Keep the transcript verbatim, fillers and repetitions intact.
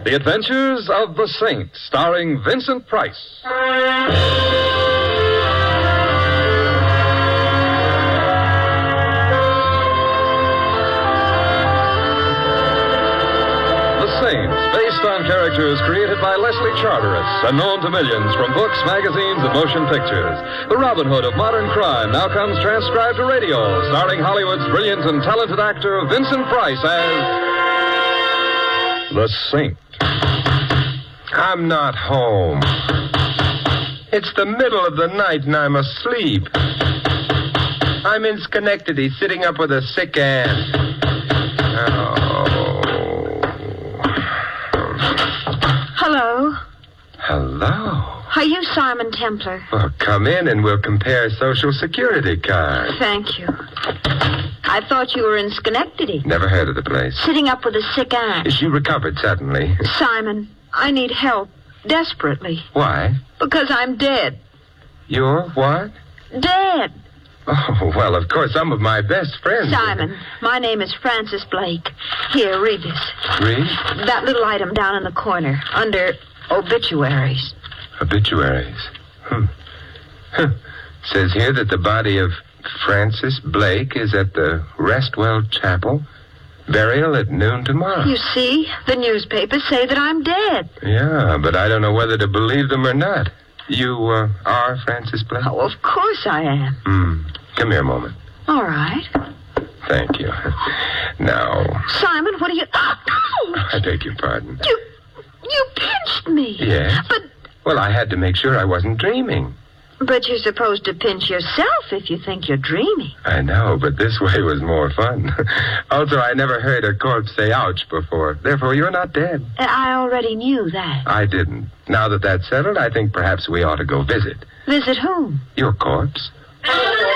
The Adventures of the Saint, starring Vincent Price. Based on characters created by Leslie Charteris and known to millions from books, magazines, and motion pictures. The Robin Hood of modern crime now comes transcribed to radio, starring Hollywood's brilliant and talented actor Vincent Price as the Saint. I'm not home. It's the middle of the night and I'm asleep. I'm in Schenectady, sitting up with a sick aunt. Oh. Hello. Hello. Are you Simon Templar? Well, come in and we'll compare Social Security cards. Thank you. I thought you were in Schenectady. Never heard of the place. Sitting up with a sick aunt. She recovered suddenly. Simon, I need help. Desperately. Why? Because I'm dead. You're what? Dead. Oh, well, of course, some of my best friends... Simon, my name is Francis Blake. Here, read this. Read? That little item down in the corner, under obituaries. Obituaries? Hmm. Huh. Says here that the body of Francis Blake is at the Restwell Chapel. Burial at noon tomorrow. You see, the newspapers say that I'm dead. Yeah, but I don't know whether to believe them or not. You uh, are Francis Blake? Oh, of course I am. Hmm. Come here a moment. All right. Thank you. Now... Simon, what are you... Ouch! I beg your pardon. You... you pinched me. Yes? But... Well, I had to make sure I wasn't dreaming. But you're supposed to pinch yourself if you think you're dreaming. I know, but this way was more fun. Also, I never heard a corpse say ouch before. Therefore, you're not dead. I already knew that. I didn't. Now that that's settled, I think perhaps we ought to go visit. Visit whom? Your corpse.